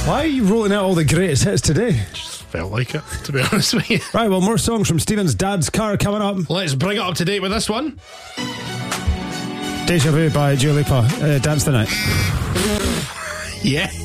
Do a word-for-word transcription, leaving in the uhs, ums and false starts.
Why are you rolling out all the greatest hits today? Just felt like it, to be honest with you. Right, well, more songs from Stephen's dad's car coming up. Let's bring it up to date with this one. Deja Vu by Dua Lipa. Uh, Dance the Night. Yeah.